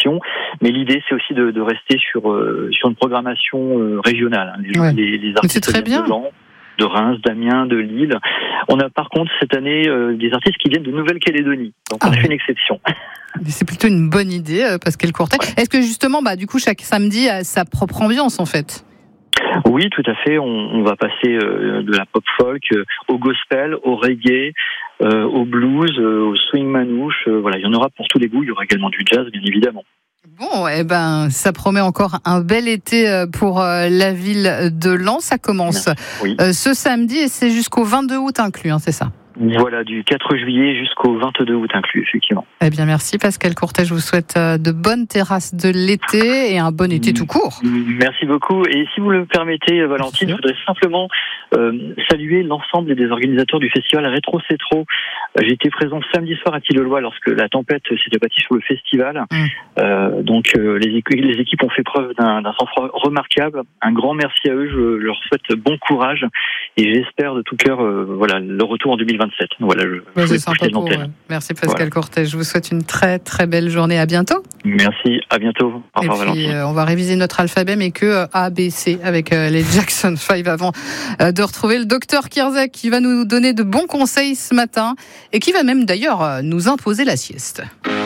exceptions. Mais l'idée, c'est aussi de rester sur une programmation régionale. Les artistes c'est très bien. de Lens, de Reims, d'Amiens, de Lille. On a par contre cette année des artistes qui viennent de Nouvelle-Calédonie. Donc on fait une exception. C'est plutôt une bonne idée, Pascal Courtet. Ouais. Est-ce que justement, du coup, chaque samedi a sa propre ambiance en fait? Oui, tout à fait. On va passer de la pop folk au gospel, au reggae, au blues, au swing manouche. Voilà, il y en aura pour tous les goûts. Il y aura également du jazz, bien évidemment. Bon, ça promet encore un bel été pour la ville de Lens. Ça commence ce samedi et c'est jusqu'au 22 août inclus, c'est ça? Voilà, du 4 juillet jusqu'au 22 août inclus, effectivement. Eh bien, merci Pascal Courtet. Je vous souhaite de bonnes terrasses de l'été et un bon été tout court. Merci beaucoup. Et si vous le permettez, Valentine, je voudrais simplement saluer l'ensemble des organisateurs du festival Rétro C'est Trop. J'ai été présent samedi soir à Tilleloy lorsque la tempête s'est abattue sur le festival. Donc, les équipes ont fait preuve d'un sang-froid remarquable. Un grand merci à eux. Je leur souhaite bon courage et j'espère de tout cœur, le retour en 2027. Voilà, c'est sympa pour eux. Merci Pascal Courtet. Je vous souhaite une très très belle journée. À bientôt. Merci. À bientôt. Au revoir, Valentine. Valentine. On va réviser notre alphabet, mais que A, B, C avec les Jackson 5 avant de retrouver le docteur Kierzek qui va nous donner de bons conseils ce matin et qui va même d'ailleurs nous imposer la sieste.